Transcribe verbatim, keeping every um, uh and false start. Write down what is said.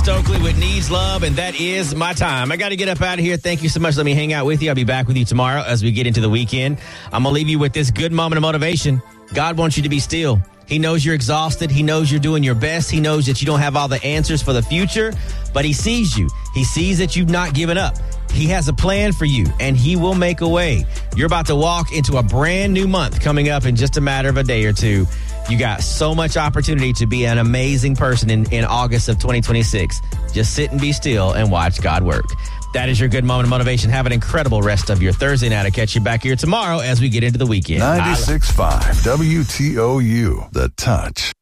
Stokely with Needs Love, and that is my time. I got to get up out of here. Thank you so much. Let me hang out with you. I'll be back with you tomorrow as we get into the weekend. I'm going to leave you with this good moment of motivation. God wants you to be still. He knows you're exhausted. He knows you're doing your best. He knows that you don't have all the answers for the future, but he sees you. He sees that you've not given up. He has a plan for you, and he will make a way. You're about to walk into a brand new month coming up in just a matter of a day or two. You got so much opportunity to be an amazing person in, in August of twenty twenty-six. Just sit and be still and watch God work. That is your good moment of motivation. Have an incredible rest of your Thursday night. I'll catch you back here tomorrow as we get into the weekend. ninety-six point five W T O U, The Touch.